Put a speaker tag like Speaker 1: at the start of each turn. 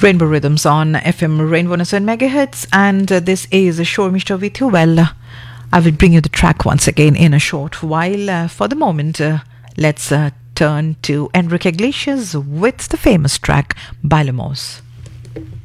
Speaker 1: Rainbow Rhythms on FM Rainbow 107 megahertz, and this is a show Mr. with you. Well, I will bring you the track once again in a short while. For the moment, let's turn to Enrique Iglesias with the famous track Bailamos.